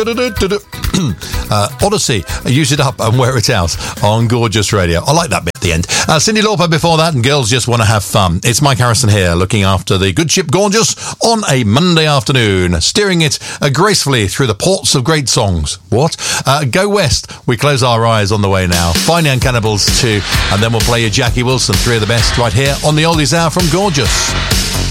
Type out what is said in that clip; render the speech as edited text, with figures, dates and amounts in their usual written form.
Odyssey, Use It Up and Wear It Out on Gorgeous Radio. I like that bit at the end. Cyndi Lauper before that, and Girls Just Want to Have Fun. It's Mike Harrison here, looking after the good ship Gorgeous on a Monday afternoon, steering it gracefully through the ports of great songs. What? Go West. We close our eyes on the way now. Fine Young Cannibals 2, and then we'll play you Jackie Wilson, 3 of the best, right here on the Oldies Hour from Gorgeous.